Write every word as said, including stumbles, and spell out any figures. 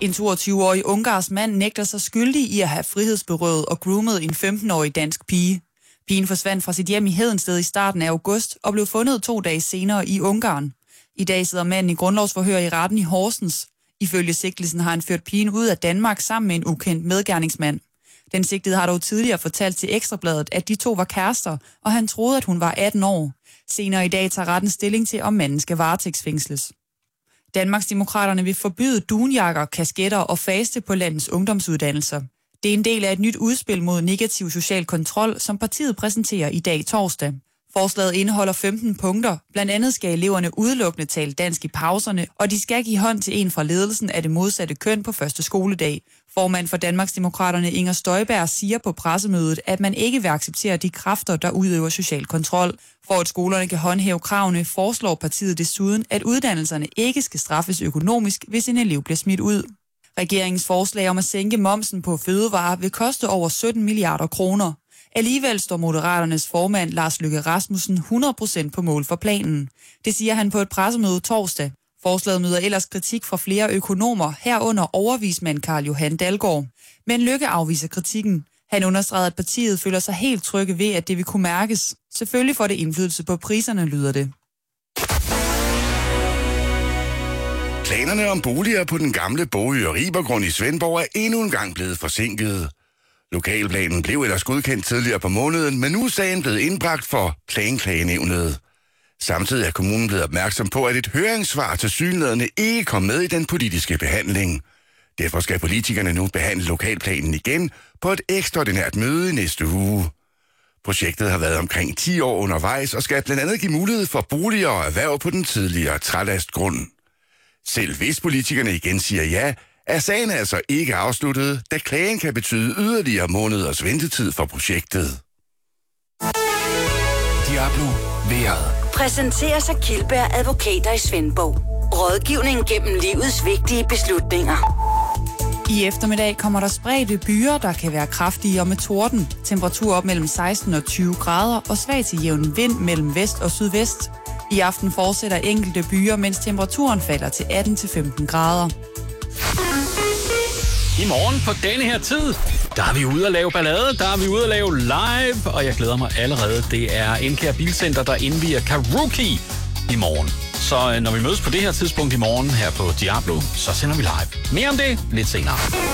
En toogtyve-årig ungarsk mand nægter sig skyldig i at have frihedsberøvet og groomet en femten-årig dansk pige. Pigen forsvandt fra sit hjem i Hedensted i starten af august og blev fundet to dage senere i Ungarn. I dag sidder manden i grundlovsforhør i retten i Horsens. Ifølge sigtelsen har han ført pigen ud af Danmark sammen med en ukendt medgerningsmand. Den sigtede har dog tidligere fortalt til Ekstrabladet, at de to var kærester, og han troede, at hun var atten år. Senere i dag tager retten stilling til, om manden skal varetægtsfængsles. Danmarksdemokraterne vil forbyde dunjakker, kasketter og faste på landets ungdomsuddannelser. Det er en del af et nyt udspil mod negativ social kontrol, som partiet præsenterer i dag torsdag. Forslaget indeholder femten punkter. Blandt andet skal eleverne udelukkende tale dansk i pauserne, og de skal give hånd til en fra ledelsen af det modsatte køn på første skoledag. Formand for Danmarksdemokraterne Inger Støjberg siger på pressemødet, at man ikke vil acceptere de kræfter, der udøver social kontrol. For at skolerne kan håndhæve kravene, foreslår partiet desuden, at uddannelserne ikke skal straffes økonomisk, hvis en elev bliver smidt ud. Regeringens forslag om at sænke momsen på fødevarer vil koste over sytten milliarder kroner. Alligevel står Moderaternes formand Lars Løkke Rasmussen hundrede procent på mål for planen. Det siger han på et pressemøde torsdag. Forslaget møder ellers kritik fra flere økonomer, herunder overvismand Carl Johan Dalgaard. Men Løkke afviser kritikken. Han understregede, at partiet føler sig helt trygge ved, at det vil kunne mærkes. Selvfølgelig får det indflydelse på priserne, lyder det. Planerne om boliger på den gamle Bogø og Ribergrund i Svendborg er endnu en gang blevet forsinket. Lokalplanen blev ellers godkendt tidligere på måneden, men nu er sagen blevet indbragt for Planklagenævnet. Samtidig er kommunen blevet opmærksom på, at et høringssvar til synlædende ikke kom med i den politiske behandling. Derfor skal politikerne nu behandle lokalplanen igen på et ekstraordinært møde i næste uge. Projektet har været omkring ti år undervejs og skal blandt andet give mulighed for boliger og erhverv på den tidligere trælastgrund. Selv hvis politikerne igen siger ja, er sagen altså ikke afsluttet, da klagen kan betyde yderligere måneders ventetid for projektet. Diablo Vejret præsenteres af Kildberg Advokater i Svendborg. Rådgivning gennem livets vigtige beslutninger. I eftermiddag kommer der spredte byer, der kan være kraftige og med torden. Temperatur op mellem seksten og tyve grader og svag til jævn vind mellem vest og sydvest. I aften fortsætter enkelte byer, mens temperaturen falder til atten til femten grader. I morgen på denne her tid, der er vi ude at lave ballade, der er vi ude at lave live, og jeg glæder mig allerede. Det er Enkær Bilcenter, der indviger Karuki i morgen. Så når vi mødes på det her tidspunkt i morgen her på Diablo, så sender vi live. Mere om det lidt senere.